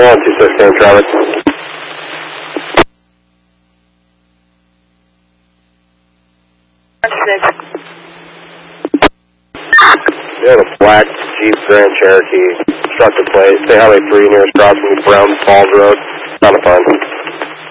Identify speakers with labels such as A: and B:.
A: 126 name Travis. You have a black Jeep Grand Cherokee, constructed plate, say Highway 3 nearest crossing Brown Falls Road, not a fun.